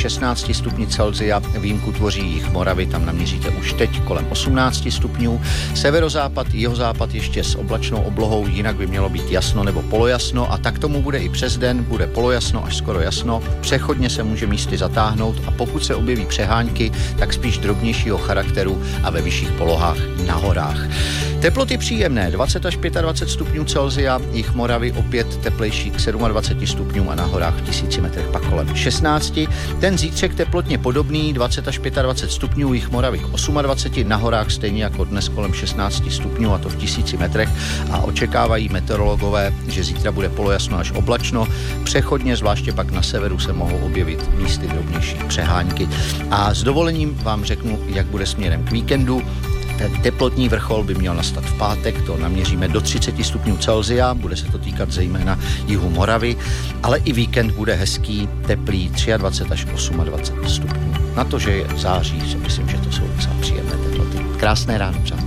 16 stupni Celsia, výjimku tvoří jih Moravy, tam naměříte už teď kolem 18 stupňů. Severozápad, jihozápad ještě s oblačnou oblohou, jinak by mělo být jasno nebo polojasno a tak tomu bude i přes den, bude polojasno až skoro jasno. Přechodně se může místy zatáhnout a pokud se objeví přehánky, tak spíš drobnějšího charakteru a ve vyšších polohách na horách. Teploty příjemné, 20 až 25 stupňů Celsia, jih Moravy opět teplejší k 27 stupňům a na horách v 1000 metrech pak kolem 16. Ten zítřek teplotně podobný, 20 až 25 stupňů, jih Moravy k 28, na horách stejně jako dnes kolem 16 stupňů a to v 1000 metrech a očekávají meteorologové, že zítra bude polojasno až oblačno, přechodně zvláště pak na severu se mohou objevit místy drobnější přehánky. A s dovolením vám řeknu, jak bude směrem k víkendu. Ten teplotní vrchol by měl nastat v pátek, to naměříme do 30 stupňů Celsia, bude se to týkat zejména jihu Moravy, ale i víkend bude hezký, teplý 23 až 28 stupňů. Na to, že je září, si myslím, že to jsou docela příjemné teploty. Krásné ráno, přátelé.